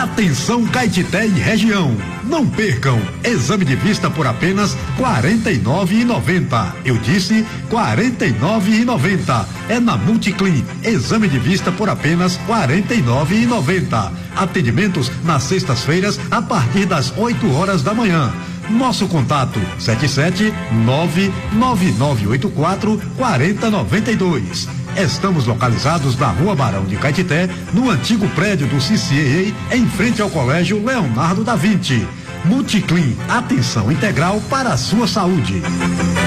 Atenção Caetité e região, não percam, exame de vista por apenas R$49,90. Eu disse R$49,90. É na Multiclin, exame de vista por apenas R$49,90. Atendimentos nas sextas-feiras a partir das 8 horas da manhã. Nosso contato 77999844092. Estamos localizados na Rua Barão de Caetité, no antigo prédio do CCAA, em frente ao Colégio Leonardo da Vinci. Multiclin, atenção integral para a sua saúde.